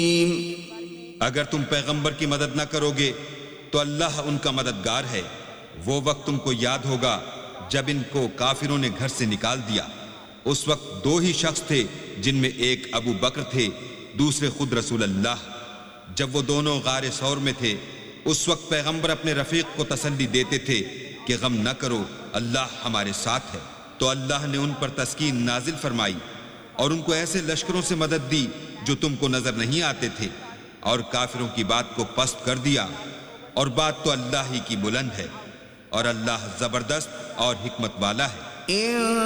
अगर तुम पैगंबर की मदद न करोगे तो अल्लाह उनका मददगार है। वो वक्त तुमको याद होगा जब इनको काफिरों ने घर से निकाल दिया। उस वक्त दो ही शख्स थे, जिनमें एक अबू बकर थे, दूसरे खुद रसूल अल्लाह। जब वो दोनों गारे सौर में थे, उस वक्त पैगंबर अपने रफीक को तसल्ली देते थे कि गम न करो, अल्लाह हमारे साथ है। तो अल्लाह ने उन पर तस्कीन नाजिल फरमाई और उनको ऐसे लश्करों से मदद दी जो तुमको नजर नहीं आते थे, और काफिरों की बात को पस्त कर दिया। और बात तो अल्लाह ही की बुलंद है, और अल्लाह जबरदस्त और हिकमत वाला है।